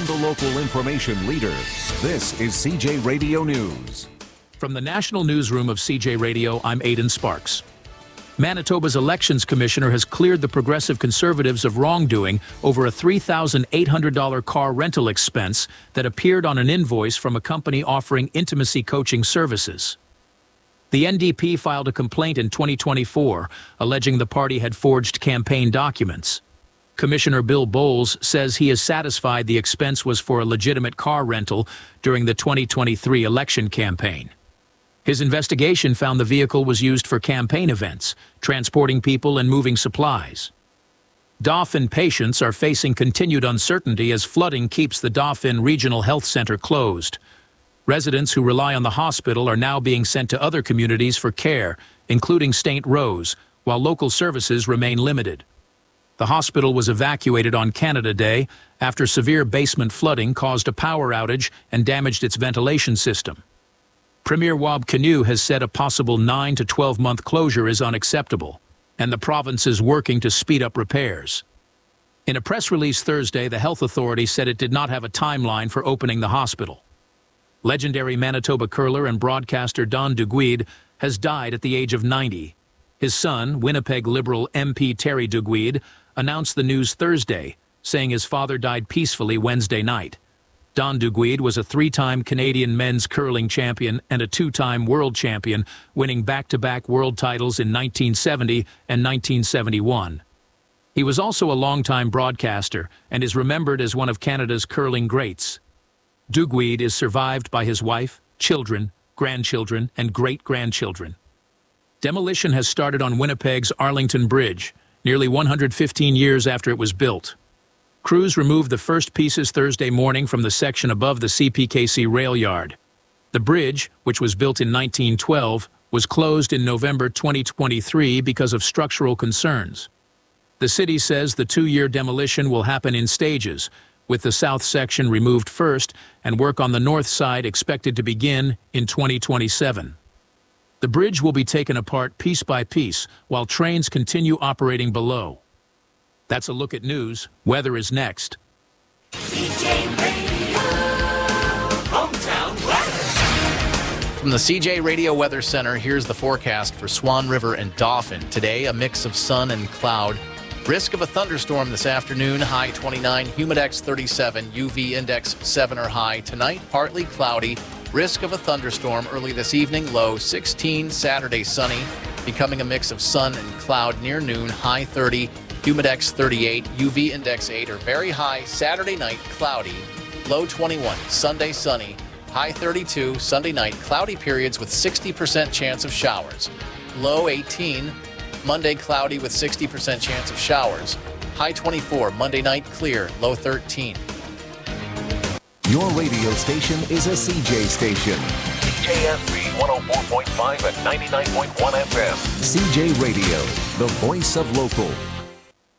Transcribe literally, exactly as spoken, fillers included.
From the local information leader, this is C J Radio News. From the National Newsroom of C J Radio, I'm Aidan Sparks. Manitoba's Elections Commissioner has cleared the Progressive Conservatives of wrongdoing over a three thousand eight hundred dollars car rental expense that appeared on an invoice from a company offering intimacy coaching services. The N D P filed a complaint in twenty twenty-four, alleging the party had forged campaign documents. Commissioner Bill Bowles says he is satisfied the expense was for a legitimate car rental during the twenty twenty-three election campaign. His investigation found the vehicle was used for campaign events, transporting people and moving supplies. Dauphin patients are facing continued uncertainty as flooding keeps the Dauphin Regional Health Center closed. Residents who rely on the hospital are now being sent to other communities for care, including Saint Rose, while local services remain limited. The hospital was evacuated on Canada Day after severe basement flooding caused a power outage and damaged its ventilation system. Premier Wab Kinew has said a possible nine to twelve month closure is unacceptable, and the province is working to speed up repairs. In a press release Thursday, the health authority said it did not have a timeline for opening the hospital. Legendary Manitoba curler and broadcaster Don Duguid has died at the age of ninety. His son, Winnipeg Liberal M P Terry Duguid, announced the news Thursday, saying his father died peacefully Wednesday night. Don Duguid was a three-time Canadian men's curling champion and a two-time world champion, winning back-to-back world titles in nineteen seventy and nineteen seventy-one. He was also a longtime broadcaster and is remembered as one of Canada's curling greats. Duguid is survived by his wife, children, grandchildren, and great-grandchildren. Demolition has started on Winnipeg's Arlington Bridge, nearly one hundred fifteen years after it was built. Crews removed the first pieces Thursday morning from the section above the C P K C rail yard. The bridge, which was built in nineteen twelve, was closed in November twenty twenty-three because of structural concerns. The city says the two-year demolition will happen in stages, with the south section removed first and work on the north side expected to begin in twenty twenty-seven. The bridge will be taken apart piece by piece while trains continue operating below. That's a look at news. Weather is next. C J Radio, hometown weather. From the C J Radio Weather Center, here's the forecast for Swan River and Dauphin. Today, a mix of sun and cloud. Risk of a thunderstorm this afternoon, high twenty-nine, humidex thirty-seven, U V index seven or high. Tonight, partly cloudy. Risk of a thunderstorm early this evening, low sixteen. Saturday, sunny, becoming a mix of sun and cloud near noon, high thirty. Humidex thirty-eight, U V index eight or very high. Saturday night, cloudy, low twenty-one. Sunday, sunny, high thirty-two. Sunday night, cloudy periods with sixty percent chance of showers, low eighteen. Monday, cloudy with sixty percent chance of showers, high twenty-four. Monday night, clear, low thirteen. Your radio station is a C J station. C J S B one oh four point five and ninety-nine point one F M. C J Radio, the voice of local.